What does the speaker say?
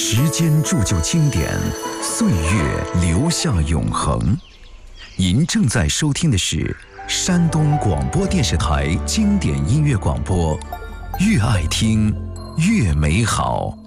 时间铸就经典，岁月留下永恒。您正在收听的是山东广播电视台经典音乐广播，越爱听越美好。